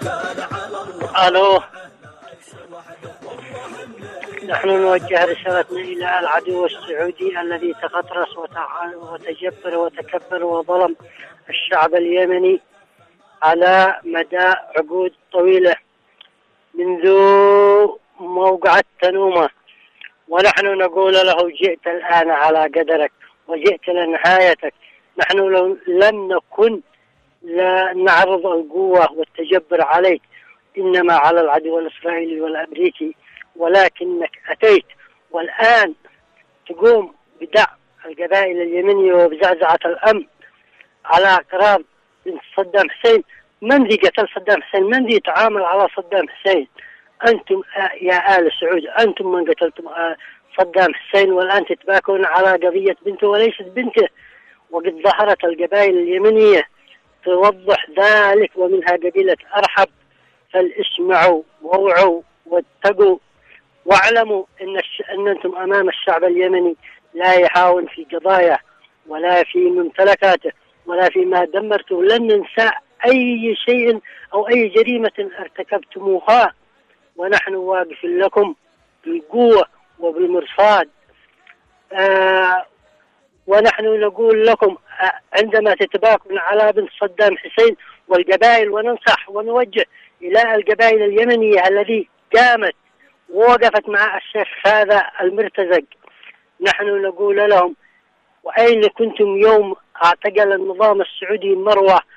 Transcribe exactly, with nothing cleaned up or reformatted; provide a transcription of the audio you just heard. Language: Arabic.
الو، نحن نوجه رسالتنا إلى العدو السعودي الذي تغطرس وتجبر وتكبر وظلم الشعب اليمني على مدى عقود طويلة منذ موقع التنومة، ونحن نقول له جئت الآن على قدرك وجئت لنهايتك. نحن لم نكن لا نعرض القوة والتجبر عليك، إنما على العدو الإسرائيلي والأمريكي، ولكنك أتيت والآن تقوم بدع القبائل اليمنية وبزعزعة الأمن على قرار بن صدام حسين. من ذي قتل صدام حسين؟ من ذي تعامل على صدام حسين؟ أنتم يا آل سعود، أنتم من قتلتم صدام حسين، والآن تتباكون على قضية بنته وليست بنته. وقد ظهرت القبائل اليمنية توضح ذلك، ومنها قبيلة أرحب. فاسمعوا ووعوا واتقوا واعلموا إن, الش... أن أنتم أمام الشعب اليمني لا يهاون في قضايا ولا في ممتلكاته ولا فيما دمرته. لن ننسى أي شيء أو أي جريمة ارتكبتموها، ونحن واقفين لكم بالقوة وبالمرصاد. آه ونحن نقول لكم آه عندما تتباكون على بن صدام حسين والقبائل، وننصح ونوجه إلى القبائل اليمنية التي قامت ووقفت مع الشيخ هذا المرتزق، نحن نقول لهم: وأين كنتم يوم اعتقل النظام السعودي مروة